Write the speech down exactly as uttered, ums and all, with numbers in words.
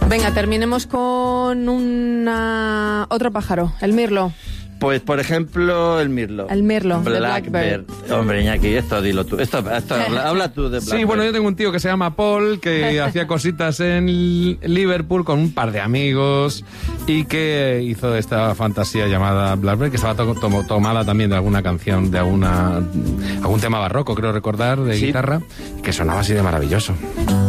Venga, terminemos con una... otro pájaro, el mirlo. Pues, por ejemplo, el mirlo. El mirlo, Blackbird. Hombre, Iñaki, esto dilo tú. Esto, esto habla, habla tú de Blackbird. Sí, bueno, yo tengo un tío que se llama Paul, que hacía cositas en Liverpool con un par de amigos y que hizo esta fantasía llamada Blackbird, que estaba to to tomada también de alguna canción, de alguna algún tema barroco, creo recordar, de ¿Sí? guitarra, que sonaba así de maravilloso.